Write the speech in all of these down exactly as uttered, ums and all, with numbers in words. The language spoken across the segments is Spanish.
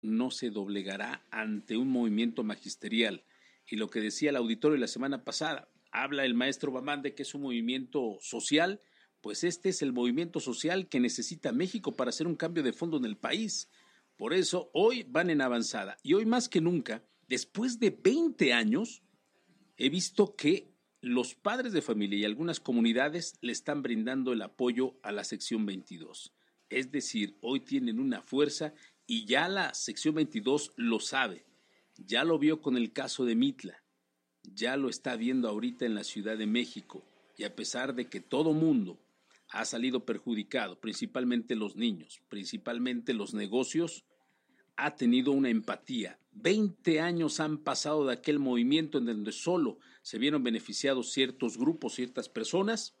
no se doblegará ante un movimiento magisterial. Y lo que decía el auditorio la semana pasada, habla el maestro Bamán de que es un movimiento social, pues este es el movimiento social que necesita México para hacer un cambio de fondo en el país. Por eso hoy van en avanzada y hoy más que nunca, después de veinte años, he visto que los padres de familia y algunas comunidades le están brindando el apoyo a la sección veintidós. Es decir, hoy tienen una fuerza y ya la sección veintidós lo sabe. Ya lo vio con el caso de Mitla, ya lo está viendo ahorita en la Ciudad de México, y a pesar de que todo mundo ha salido perjudicado, principalmente los niños, principalmente los negocios, ha tenido una empatía. Veinte años han pasado de aquel movimiento en donde solo se vieron beneficiados ciertos grupos, ciertas personas,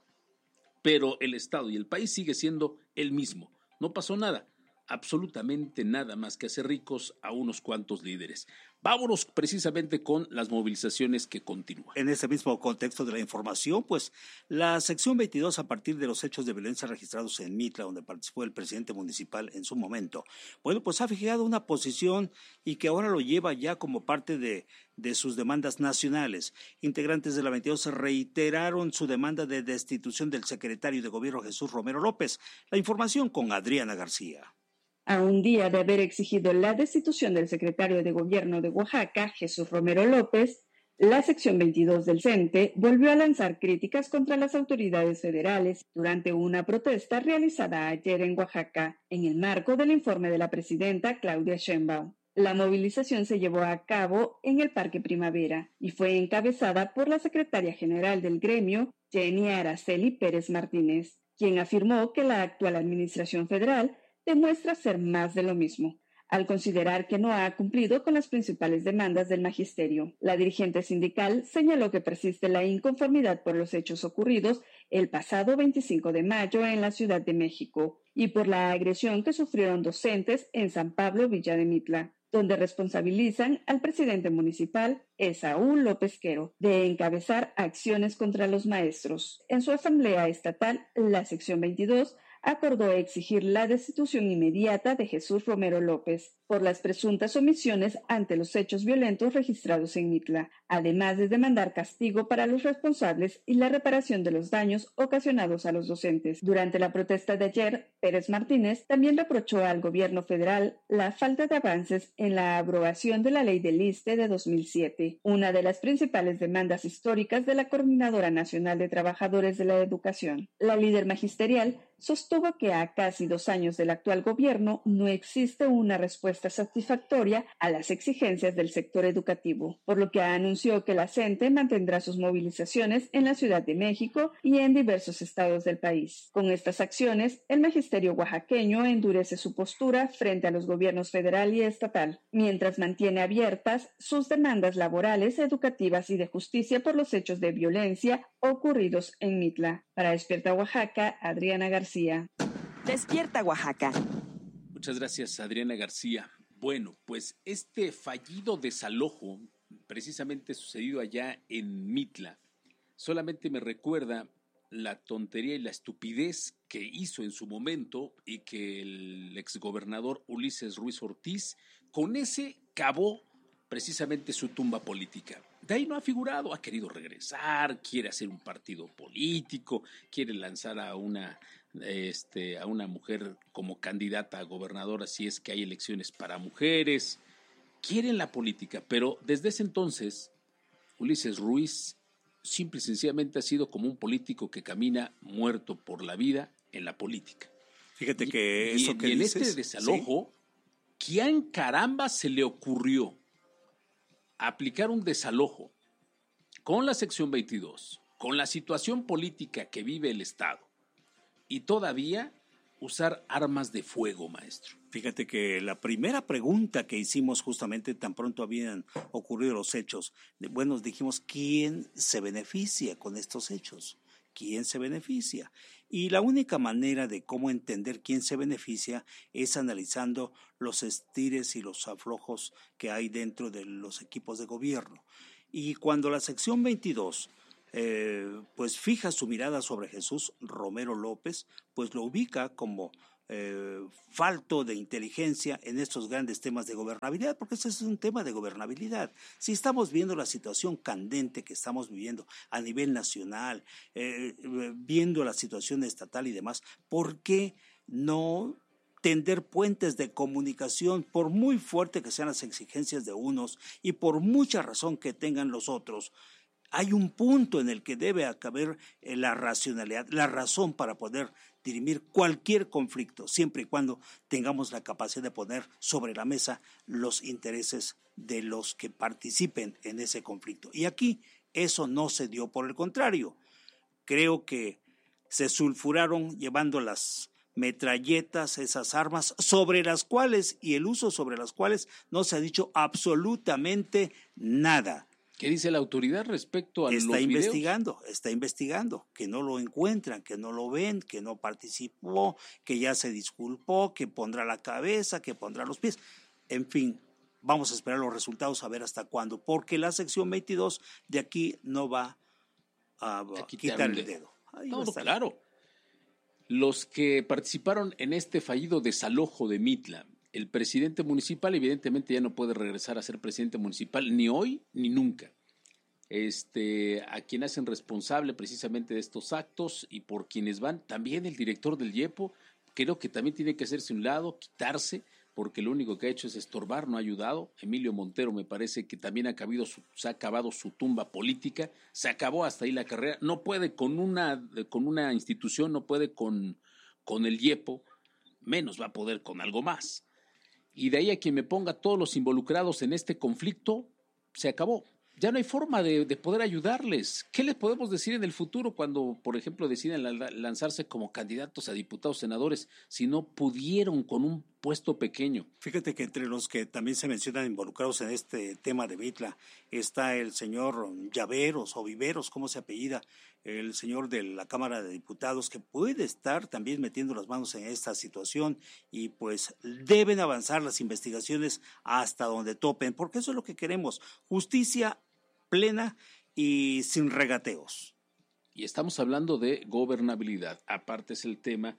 pero el Estado y el país sigue siendo el mismo. No pasó nada, absolutamente nada más que hacer ricos a unos cuantos líderes. Vámonos precisamente con las movilizaciones que continúan. En ese mismo contexto de la información, pues la sección veintidós, a partir de los hechos de violencia registrados en Mitla, donde participó el presidente municipal en su momento, bueno, pues ha fijado una posición y que ahora lo lleva ya como parte de, de sus demandas nacionales. Integrantes de la veintidós reiteraron su demanda de destitución del secretario de Gobierno Jesús Romero López. La información con Adriana García. A un día de haber exigido la destitución del secretario de Gobierno de Oaxaca, Jesús Romero López, la sección veintidós del CENTE volvió a lanzar críticas contra las autoridades federales durante una protesta realizada ayer en Oaxaca, en el marco del informe de la presidenta Claudia Sheinbaum. La movilización se llevó a cabo en el Parque Primavera y fue encabezada por la secretaria general del gremio, Jenny Araceli Pérez Martínez, quien afirmó que la actual administración federal demuestra ser más de lo mismo, al considerar que no ha cumplido con las principales demandas del magisterio. La dirigente sindical señaló que persiste la inconformidad por los hechos ocurridos el pasado veinticinco de mayo en la Ciudad de México y por la agresión que sufrieron docentes en San Pablo Villa de Mitla, donde responsabilizan al presidente municipal, Esaú López Quero, de encabezar acciones contra los maestros. En su asamblea estatal, la sección veintidós acordó exigir la destitución inmediata de Jesús Romero López por las presuntas omisiones ante los hechos violentos registrados en Mitla, además de demandar castigo para los responsables y la reparación de los daños ocasionados a los docentes. Durante la protesta de ayer, Pérez Martínez también reprochó al gobierno federal la falta de avances en la aprobación de la ley del ISSSTE de dos mil siete, una de las principales demandas históricas de la Coordinadora Nacional de Trabajadores de la Educación. La líder magisterial sostuvo que a casi dos años del actual gobierno no existe una respuesta satisfactoria a las exigencias del sector educativo, por lo que anunció que la CENTE mantendrá sus movilizaciones en la Ciudad de México y en diversos estados del país. Con estas acciones, el magisterio oaxaqueño endurece su postura frente a los gobiernos federal y estatal, mientras mantiene abiertas sus demandas laborales, educativas y de justicia por los hechos de violencia ocurridos en Mitla. Para Despierta Oaxaca, Adriana García. Despierta Oaxaca. Muchas gracias, Adriana García. Bueno, pues este fallido desalojo, precisamente sucedido allá en Mitla, solamente me recuerda la tontería y la estupidez que hizo en su momento y que el exgobernador Ulises Ruiz Ortiz con ese cavó precisamente su tumba política. De ahí no ha figurado, ha querido regresar, quiere hacer un partido político, quiere lanzar a una, este, a una mujer como candidata a gobernadora si es que hay elecciones para mujeres, quiere la política, pero desde ese entonces Ulises Ruiz simple y sencillamente ha sido como un político que camina muerto por la vida en la política. Fíjate que y, eso y, que y en dices, este desalojo, ¿sí? ¿quién caramba se le ocurrió aplicar un desalojo con la sección veintidós, con la situación política que vive el Estado y todavía usar armas de fuego, maestro? Fíjate que la primera pregunta que hicimos justamente tan pronto habían ocurrido los hechos, bueno, dijimos, ¿quién se beneficia con estos hechos? ¿Quién se beneficia? Y la única manera de cómo entender quién se beneficia es analizando los estires y los aflojos que hay dentro de los equipos de gobierno. Y cuando la sección veintidós eh, pues fija su mirada sobre Jesús Romero López, pues lo ubica como eh, falto de inteligencia en estos grandes temas de gobernabilidad, porque ese es un tema de gobernabilidad. Si estamos viendo la situación candente que estamos viviendo a nivel nacional, eh, viendo la situación estatal y demás, ¿por qué no tender puentes de comunicación, por muy fuerte que sean las exigencias de unos y por mucha razón que tengan los otros? Hay un punto en el que debe haber la racionalidad, la razón para poder dirimir cualquier conflicto, siempre y cuando tengamos la capacidad de poner sobre la mesa los intereses de los que participen en ese conflicto. Y aquí eso no se dio, por el contrario. Creo que se sulfuraron llevando las metralletas, esas armas sobre las cuales y el uso sobre las cuales no se ha dicho absolutamente nada. ¿Qué dice la autoridad respecto a los videos? Está investigando, está investigando, que no lo encuentran, que no lo ven, que no participó, que ya se disculpó, que pondrá la cabeza, que pondrá los pies. En fin, vamos a esperar los resultados a ver hasta cuándo, porque la sección veintidós de aquí no va a, a quitar, quitar el dedo. dedo. Ahí no, no, claro. Los que participaron en este fallido desalojo de Mitla, el presidente municipal evidentemente ya no puede regresar a ser presidente municipal ni hoy ni nunca. Este, a quien hacen responsable precisamente de estos actos y por quienes van, también el director del IEPO, creo que también tiene que hacerse un lado, quitarse, porque lo único que ha hecho es estorbar, no ha ayudado. Emilio Montero me parece que también ha, cabido su, se ha acabado su tumba política, se acabó hasta ahí la carrera, no puede con una, con una institución, no puede con, con el IEPO, menos va a poder con algo más. Y de ahí a quien me ponga todos los involucrados en este conflicto, se acabó. Ya no hay forma de, de poder ayudarles. ¿Qué les podemos decir en el futuro cuando, por ejemplo, deciden la, lanzarse como candidatos a diputados, senadores, si no pudieron con un puesto pequeño? Fíjate que entre los que también se mencionan involucrados en este tema de Mitla está el señor Llaveros o Viveros, ¿cómo se apellida? El señor de la Cámara de Diputados, que puede estar también metiendo las manos en esta situación, y pues deben avanzar las investigaciones hasta donde topen, porque eso es lo que queremos, justicia plena y sin regateos. Y estamos hablando de gobernabilidad, aparte es el tema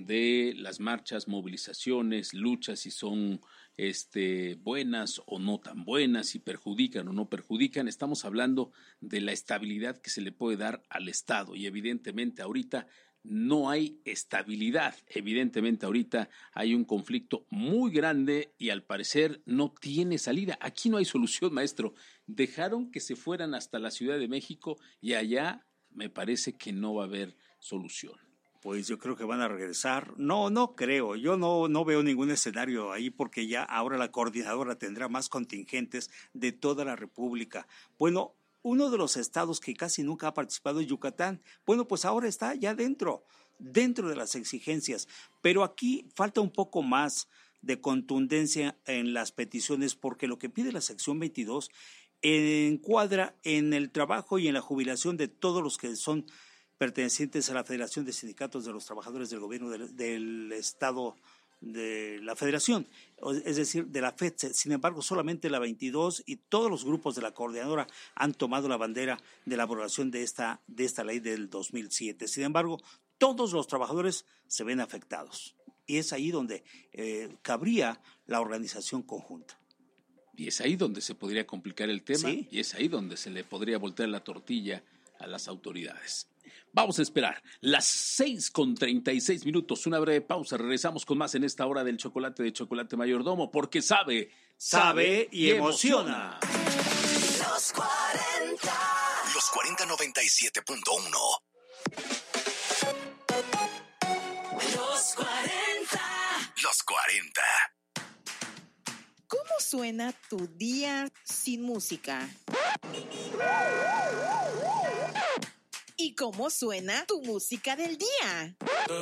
de las marchas, movilizaciones, luchas, si son este, buenas o no tan buenas, si perjudican o no perjudican. Estamos hablando de la estabilidad que se le puede dar al Estado y evidentemente ahorita no hay estabilidad, evidentemente ahorita hay un conflicto muy grande y al parecer no tiene salida. Aquí no hay solución, maestro. Dejaron que se fueran hasta la Ciudad de México y allá me parece que no va a haber solución. Pues yo creo que van a regresar. No, no creo. Yo no, no veo ningún escenario ahí porque ya ahora la coordinadora tendrá más contingentes de toda la República. Bueno, uno de los estados que casi nunca ha participado es Yucatán. Bueno, pues ahora está ya dentro, dentro de las exigencias. Pero aquí falta un poco más de contundencia en las peticiones porque lo que pide la sección veintidós encuadra en el trabajo y en la jubilación de todos los que son pertenecientes a la Federación de Sindicatos de los Trabajadores del Gobierno del, del Estado de la Federación, es decir, de la FETSE. Sin embargo, solamente la veintidós y todos los grupos de la coordinadora han tomado la bandera de la aprobación de esta, de esta ley del dos mil siete. Sin embargo, todos los trabajadores se ven afectados y es ahí donde eh, cabría la organización conjunta. Y es ahí donde se podría complicar el tema, ¿Sí? Y es ahí donde se le podría voltear la tortilla a las autoridades. Vamos a esperar las seis con treinta y seis minutos, una breve pausa, regresamos con más en esta hora del chocolate de Chocolate Mayordomo, porque sabe, sabe y, y emociona. Los cuarenta. Los cuarenta noventa y siete punto uno. Los cuarenta. Los cuarenta. ¿Cómo suena tu día sin música? ¿Y cómo suena tu música del día?